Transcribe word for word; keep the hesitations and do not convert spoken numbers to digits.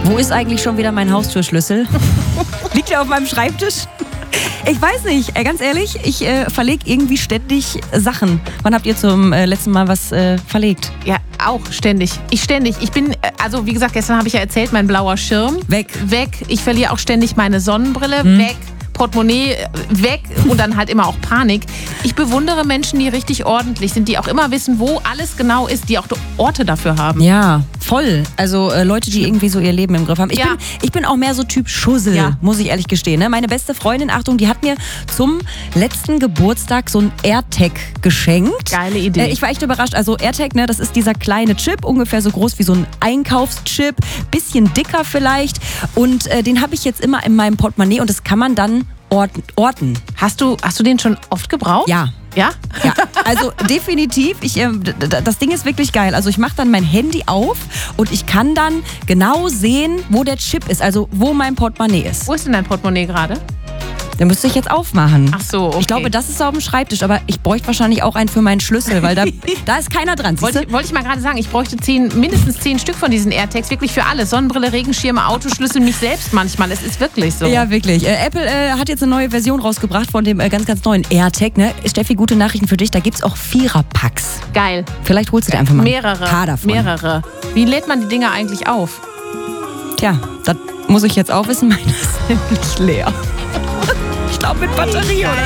Wo ist eigentlich schon wieder mein Haustürschlüssel? Liegt der auf meinem Schreibtisch? Ich weiß nicht, äh, ganz ehrlich, ich äh, verlege irgendwie ständig Sachen. Wann habt ihr zum äh, letzten Mal was äh, verlegt? Ja, auch ständig. Ich ständig. Ich bin, äh, also wie gesagt, gestern habe ich ja erzählt, mein blauer Schirm. Weg. Weg. Ich verliere auch ständig meine Sonnenbrille. Hm. Weg. Portemonnaie weg und dann halt immer auch Panik. Ich bewundere Menschen, die richtig ordentlich sind, die auch immer wissen, wo alles genau ist, die auch Orte dafür haben. Ja, voll. Also äh, Leute, die irgendwie so ihr Leben im Griff haben. Ich, Ja. bin, ich bin auch mehr so Typ Schussel, Ja. muss ich ehrlich gestehen. Ne? Meine beste Freundin, Achtung, die hat mir zum letzten Geburtstag so ein AirTag geschenkt. Geile Idee. Äh, ich war echt überrascht. Also AirTag, ne, das ist dieser kleine Chip, ungefähr so groß wie so ein Einkaufschip, bisschen dicker vielleicht. Und äh, den habe ich jetzt immer in meinem Portemonnaie und das kann man dann orten. orten. Hast du, hast du den schon oft gebraucht? Ja. Ja? Ja, also definitiv. Ich, äh, d- d- das Ding ist wirklich geil. Also ich mache dann mein Handy auf und ich kann dann genau sehen, wo der Chip ist, also wo mein Portemonnaie ist. Wo ist denn dein Portemonnaie gerade? Den müsste ich jetzt aufmachen. Ach so, okay. Ich glaube, das ist auf dem Schreibtisch, aber ich bräuchte wahrscheinlich auch einen für meinen Schlüssel, weil da, da ist keiner dran. siehst Wollte du? wollte ich mal gerade sagen, ich bräuchte zehn, mindestens zehn Stück von diesen AirTags, wirklich für alles. Sonnenbrille, Regenschirme, Autoschlüssel, mich selbst manchmal. Es ist wirklich so. Ja, wirklich. Äh, Apple äh, hat jetzt eine neue Version rausgebracht von dem äh, ganz, ganz neuen AirTag. Ne? Steffi, gute Nachrichten für dich. Da gibt es auch Vierer-Packs. Geil. Vielleicht holst du dir einfach mal Mehrere. ein paar davon. Mehrere. Wie lädt man die Dinger eigentlich auf? Tja, das muss ich jetzt auch wissen. Meine ist nämlich leer. Ich glaube mit Batterie oder